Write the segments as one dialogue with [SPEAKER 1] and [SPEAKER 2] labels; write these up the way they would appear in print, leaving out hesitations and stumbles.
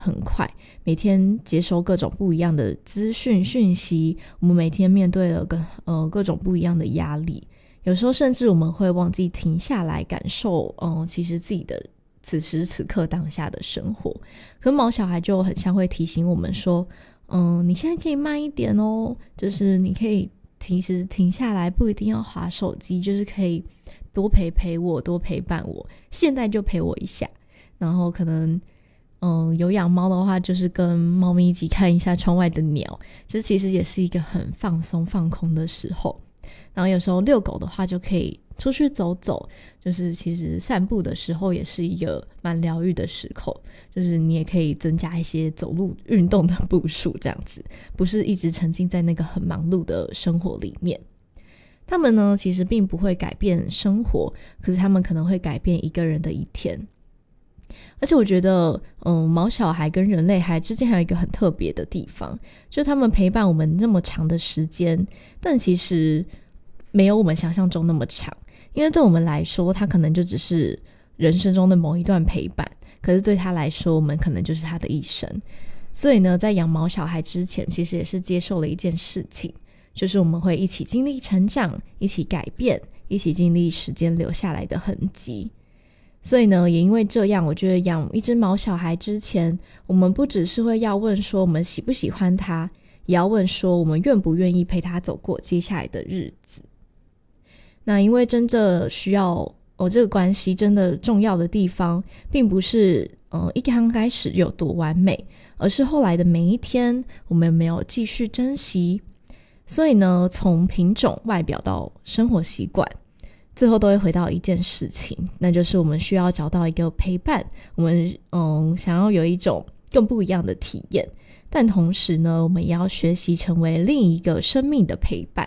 [SPEAKER 1] 很快，每天接收各种不一样的资讯讯息，我们每天面对了各种不一样的压力，有时候甚至我们会忘记停下来感受其实自己的此时此刻当下的生活。可毛小孩就很像会提醒我们说你现在可以慢一点哦，就是你可以其实停下来，不一定要滑手机，就是可以多陪我，多陪伴我，现在就陪我一下。然后可能有养猫的话，就是跟猫咪一起看一下窗外的鸟，就其实也是一个很放松放空的时候。然后有时候遛狗的话，就可以出去走走，就是其实散步的时候也是一个蛮疗愈的时刻，就是你也可以增加一些走路运动的步数，这样子不是一直沉浸在那个很忙碌的生活里面。他们呢其实并不会改变生活，可是他们可能会改变一个人的一天。而且我觉得毛小孩跟人类孩之间还有一个很特别的地方，就是他们陪伴我们那么长的时间，但其实没有我们想象中那么长。因为对我们来说，他可能就只是人生中的某一段陪伴，可是对他来说，我们可能就是他的一生。所以呢，在养毛小孩之前，其实也是接受了一件事情，就是我们会一起经历成长，一起改变，一起经历时间留下来的痕迹。所以呢，也因为这样，我觉得养一只毛小孩之前，我们不只是会要问说我们喜不喜欢他，也要问说我们愿不愿意陪他走过接下来的日子。那因为真正需要这个关系真的重要的地方，并不是一刚开始有多完美，而是后来的每一天我们有没有继续珍惜。所以呢，从品种、外表到生活习惯，最后都会回到一件事情，那就是我们需要找到一个陪伴，我们想要有一种更不一样的体验，但同时呢，我们也要学习成为另一个生命的陪伴。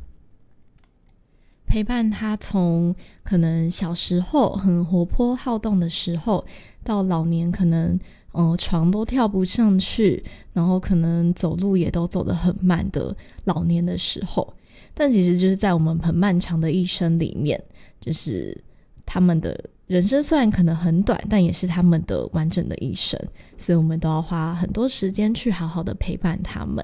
[SPEAKER 1] 陪伴他从可能小时候很活泼好动的时候，到老年可能床都跳不上去，然后可能走路也都走得很慢的老年的时候。但其实就是在我们很漫长的一生里面，就是他们的人生虽然可能很短，但也是他们的完整的一生，所以我们都要花很多时间去好好的陪伴他们。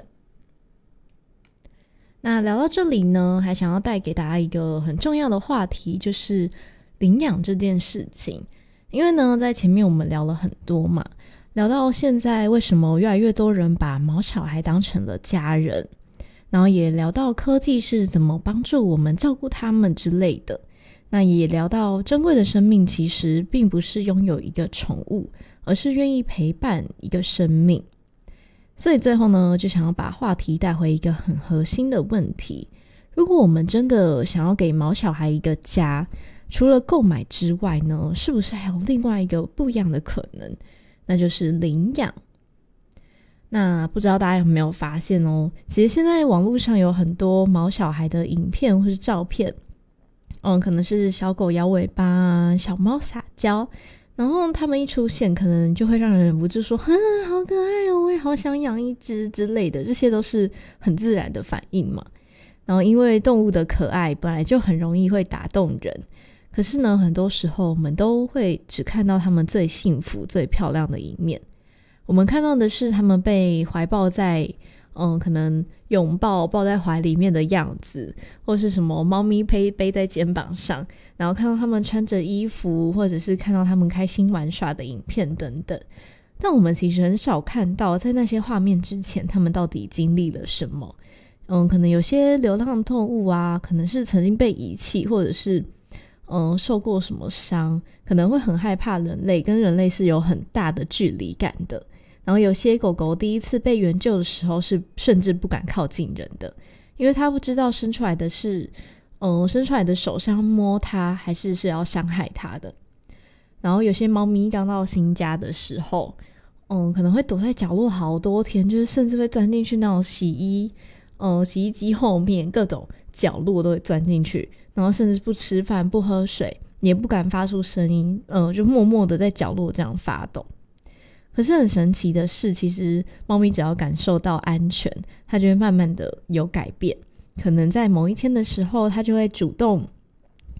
[SPEAKER 1] 那聊到这里呢，还想要带给大家一个很重要的话题，就是领养这件事情。因为呢，在前面我们聊了很多嘛，聊到现在为什么越来越多人把毛小孩当成了家人，然后也聊到科技是怎么帮助我们照顾他们之类的。那也聊到珍贵的生命其实并不是拥有一个宠物，而是愿意陪伴一个生命。所以最后呢，就想要把话题带回一个很核心的问题，如果我们真的想要给毛小孩一个家，除了购买之外呢，是不是还有另外一个不一样的可能，那就是领养。那不知道大家有没有发现哦，其实现在网络上有很多毛小孩的影片或是照片，可能是小狗摇尾巴啊，小猫撒娇，然后他们一出现，可能就会让人忍不住说好可爱哦，我也好想养一只之类的，这些都是很自然的反应嘛。然后因为动物的可爱本来就很容易会打动人，可是呢，很多时候我们都会只看到他们最幸福最漂亮的一面，我们看到的是他们被怀抱在可能拥抱抱在怀里面的样子，或是什么猫咪背在肩膀上，然后看到他们穿着衣服，或者是看到他们开心玩耍的影片等等。但我们其实很少看到在那些画面之前他们到底经历了什么。可能有些流浪动物啊，可能是曾经被遗弃，或者是受过什么伤，可能会很害怕人类，跟人类是有很大的距离感的。然后有些狗狗第一次被援救的时候是甚至不敢靠近人的，因为它不知道伸出来的手是要摸它还是要伤害它的。然后有些猫咪刚到新家的时候可能会躲在角落好多天，就是甚至会钻进去那种洗衣机后面，各种角落都会钻进去，然后甚至不吃饭不喝水，也不敢发出声音，就默默的在角落这样发抖。可是很神奇的是，其实猫咪只要感受到安全，它就会慢慢的有改变。可能在某一天的时候，它就会主动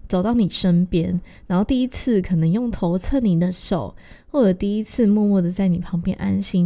[SPEAKER 1] 走到你身边，然后第一次可能用头蹭你的手，或者第一次默默的在你旁边安心